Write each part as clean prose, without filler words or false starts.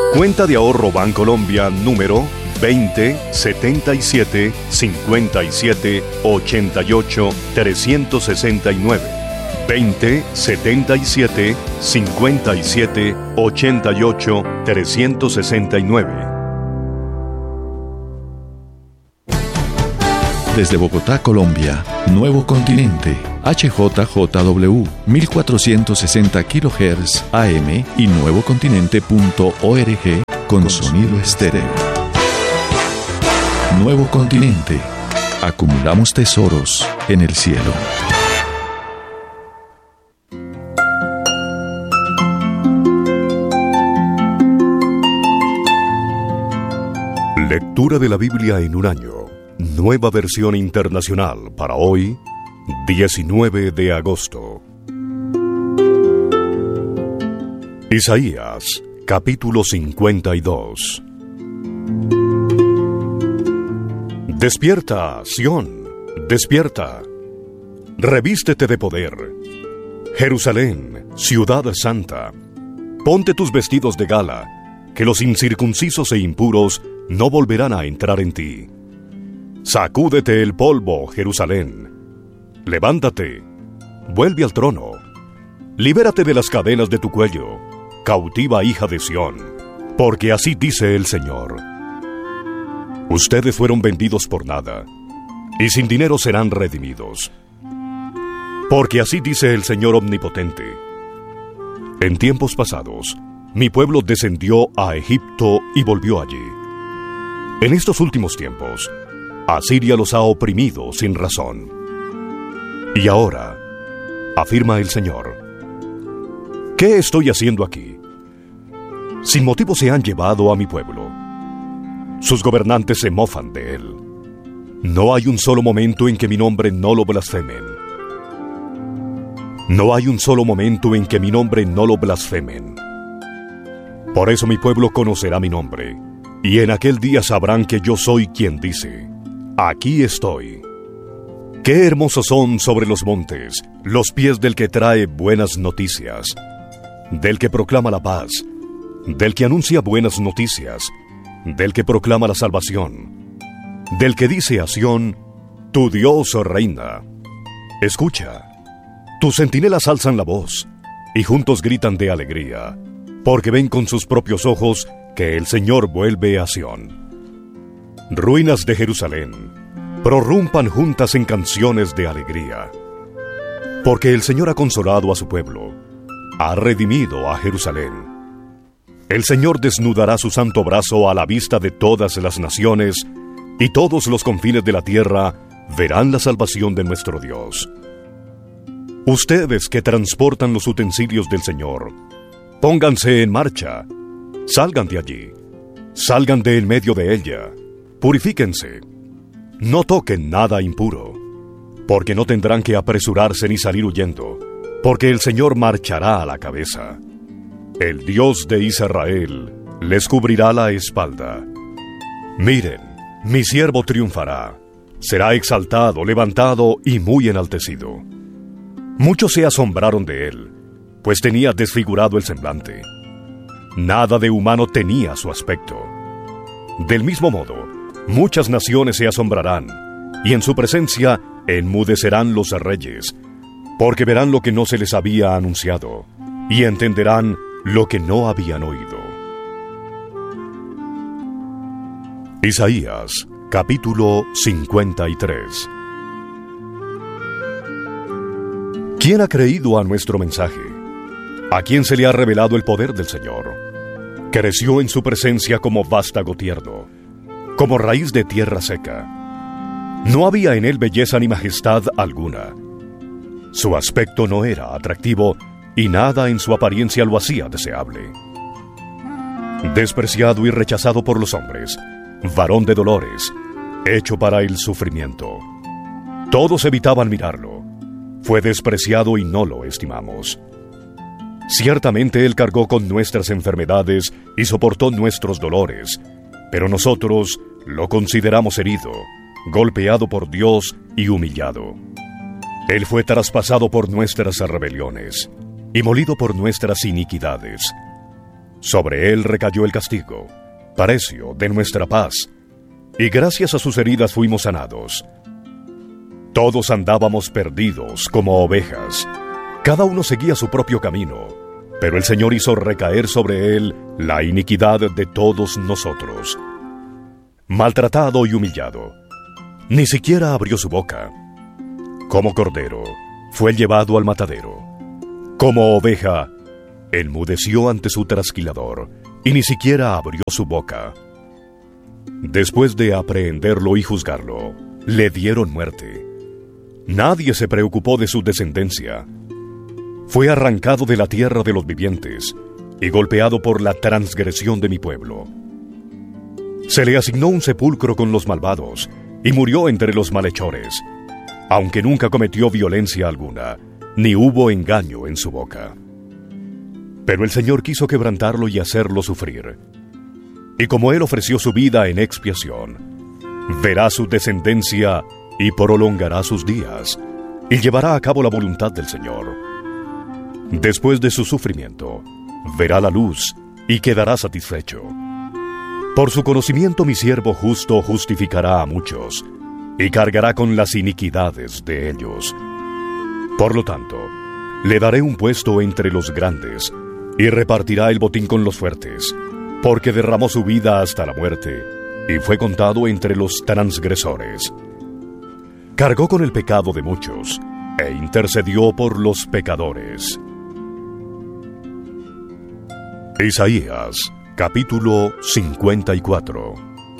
Cuenta de ahorro Bancolombia número 2077 57 88 369. 2077 57 88 369. Desde Bogotá, Colombia, Nuevo Continente, HJJW, 1460 kHz AM y nuevocontinente.org con sonido estéreo. Nuevo Continente. Acumulamos tesoros en el cielo. Lectura de la Biblia en un año. Nueva versión internacional para hoy, 19 de agosto. Isaías, capítulo 52. Despierta, Sión, despierta. Revístete de poder. Jerusalén, ciudad santa. Ponte tus vestidos de gala, que los incircuncisos e impuros no volverán a entrar en ti. Sacúdete el polvo, Jerusalén. Levántate, vuelve al trono. Libérate de las cadenas de tu cuello, cautiva hija de Sión, porque así dice el Señor. Ustedes fueron vendidos por nada, y sin dinero serán redimidos. Porque así dice el Señor Omnipotente. En tiempos pasados, mi pueblo descendió a Egipto y volvió allí. En estos últimos tiempos, Asiria los ha oprimido sin razón. Y ahora, afirma el Señor, ¿qué estoy haciendo aquí? Sin motivo se han llevado a mi pueblo. Sus gobernantes se mofan de él. No hay un solo momento en que mi nombre no lo blasfemen. No hay un solo momento en que mi nombre no lo blasfemen. Por eso mi pueblo conocerá mi nombre, y en aquel día sabrán que yo soy quien dice: aquí estoy. Qué hermosos son sobre los montes los pies del que trae buenas noticias, del que proclama la paz, del que anuncia buenas noticias, del que proclama la salvación, del que dice a Sión: tu Dios reina. Escucha, tus centinelas alzan la voz, y juntos gritan de alegría, porque ven con sus propios ojos que el Señor vuelve a Sión. Ruinas de Jerusalén, prorrumpan juntas en canciones de alegría. Porque el Señor ha consolado a su pueblo, ha redimido a Jerusalén. El Señor desnudará su santo brazo a la vista de todas las naciones, y todos los confines de la tierra verán la salvación de nuestro Dios. Ustedes que transportan los utensilios del Señor, pónganse en marcha, salgan de allí, salgan de en medio de ella. Purifíquense, no toquen nada impuro, porque no tendrán que apresurarse ni salir huyendo, porque el Señor marchará a la cabeza. El Dios de Israel les cubrirá la espalda. Miren, mi siervo triunfará, será exaltado, levantado y muy enaltecido. Muchos se asombraron de él, pues tenía desfigurado el semblante. Nada de humano tenía su aspecto. Del mismo modo, muchas naciones se asombrarán, y en su presencia enmudecerán los reyes, porque verán lo que no se les había anunciado, y entenderán lo que no habían oído. Isaías, capítulo 53. ¿Quién ha creído a nuestro mensaje? ¿A quién se le ha revelado el poder del Señor? Creció en su presencia como vástago tierno, como raíz de tierra seca. No había en él belleza ni majestad alguna. Su aspecto no era atractivo, y nada en su apariencia lo hacía deseable. Despreciado y rechazado por los hombres, varón de dolores, hecho para el sufrimiento. Todos evitaban mirarlo. Fue despreciado y no lo estimamos. Ciertamente él cargó con nuestras enfermedades y soportó nuestros dolores, pero nosotros lo consideramos herido, golpeado por Dios y humillado. Él fue traspasado por nuestras rebeliones y molido por nuestras iniquidades. Sobre él recayó el castigo, precio de nuestra paz, y gracias a sus heridas fuimos sanados. Todos andábamos perdidos como ovejas, cada uno seguía su propio camino, pero el Señor hizo recaer sobre él la iniquidad de todos nosotros. Maltratado y humillado, ni siquiera abrió su boca. Como cordero, fue llevado al matadero. Como oveja, enmudeció ante su trasquilador, y ni siquiera abrió su boca. Después de aprehenderlo y juzgarlo, le dieron muerte. Nadie se preocupó de su descendencia. Fue arrancado de la tierra de los vivientes y golpeado por la transgresión de mi pueblo. Se le asignó un sepulcro con los malvados y murió entre los malhechores, aunque nunca cometió violencia alguna, ni hubo engaño en su boca. Pero el Señor quiso quebrantarlo y hacerlo sufrir. Y como él ofreció su vida en expiación, verá su descendencia y prolongará sus días, y llevará a cabo la voluntad del Señor. Después de su sufrimiento, verá la luz y quedará satisfecho. Por su conocimiento mi siervo justo justificará a muchos, y cargará con las iniquidades de ellos. Por lo tanto, le daré un puesto entre los grandes, y repartirá el botín con los fuertes, porque derramó su vida hasta la muerte, y fue contado entre los transgresores. Cargó con el pecado de muchos, e intercedió por los pecadores. Isaías, capítulo 54.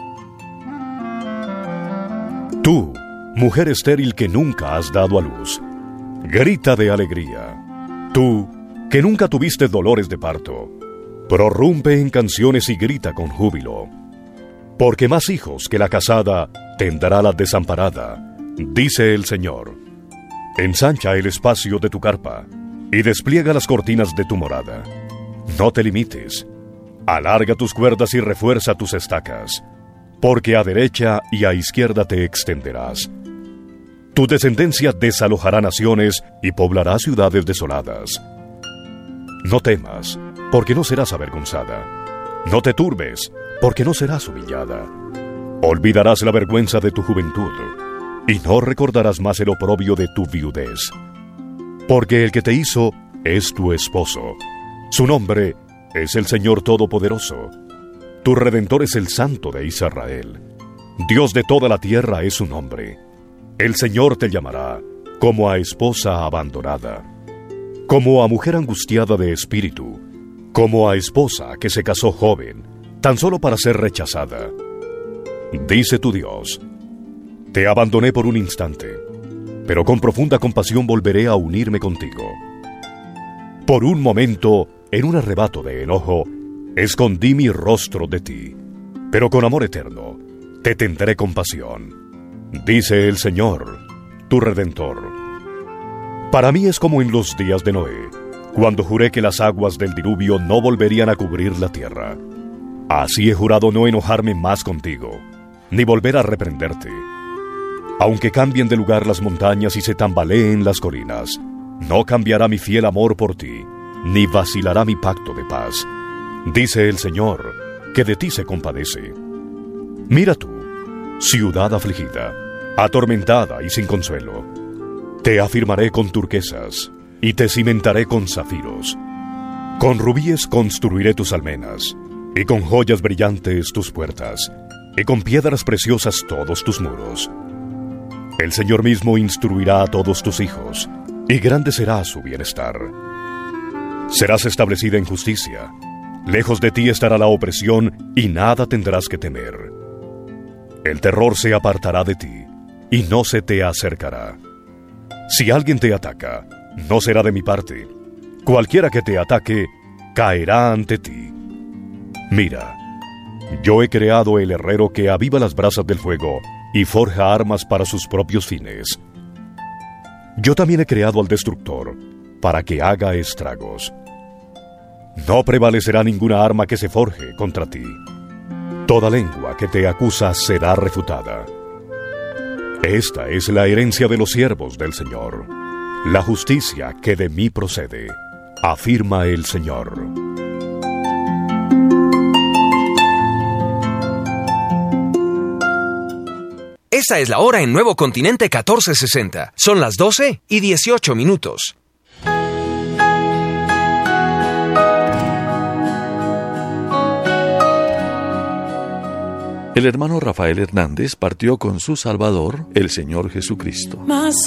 Tú, mujer estéril que nunca has dado a luz, grita de alegría. Tú, que nunca tuviste dolores de parto, prorrumpe en canciones y grita con júbilo. Porque más hijos que la casada tendrá la desamparada, dice el Señor. Ensancha el espacio de tu carpa y despliega las cortinas de tu morada. No te limites. Alarga tus cuerdas y refuerza tus estacas, porque a derecha y a izquierda te extenderás. Tu descendencia desalojará naciones y poblará ciudades desoladas. No temas, porque no serás avergonzada. No te turbes, porque no serás humillada. Olvidarás la vergüenza de tu juventud, y no recordarás más el oprobio de tu viudez. Porque el que te hizo es tu esposo. Su nombre es el Señor Todopoderoso. Tu Redentor es el Santo de Israel. Dios de toda la tierra es su nombre. El Señor te llamará como a esposa abandonada, como a mujer angustiada de espíritu, como a esposa que se casó joven, tan solo para ser rechazada. Dice tu Dios: te abandoné por un instante, pero con profunda compasión volveré a unirme contigo. Por un momento, en un arrebato de enojo, escondí mi rostro de ti, pero con amor eterno te tendré compasión, dice el Señor, tu Redentor. Para mí es como en los días de Noé, cuando juré que las aguas del diluvio no volverían a cubrir la tierra. Así he jurado no enojarme más contigo, ni volver a reprenderte. Aunque cambien de lugar las montañas y se tambaleen las colinas, no cambiará mi fiel amor por ti, ni vacilará mi pacto de paz, dice el Señor, que de ti se compadece. Mira tú, ciudad afligida, atormentada y sin consuelo, te afirmaré con turquesas y te cimentaré con zafiros. Con rubíes construiré tus almenas, y con joyas brillantes tus puertas, y con piedras preciosas todos tus muros. El Señor mismo instruirá a todos tus hijos, y grande será su bienestar. Serás establecida en justicia. Lejos de ti estará la opresión, y nada tendrás que temer. El terror se apartará de ti, y no se te acercará. Si alguien te ataca, no será de mi parte. Cualquiera que te ataque, caerá ante ti. Mira, yo he creado el herrero que aviva las brasas del fuego y forja armas para sus propios fines. Yo también he creado al destructor para que haga estragos. No prevalecerá ninguna arma que se forje contra ti. Toda lengua que te acusa será refutada. Esta es la herencia de los siervos del Señor, la justicia que de mí procede, afirma el Señor. Esa es la hora en Nuevo Continente 1460. Son las 12:18. El hermano Rafael Hernández partió con su Salvador, el Señor Jesucristo. Más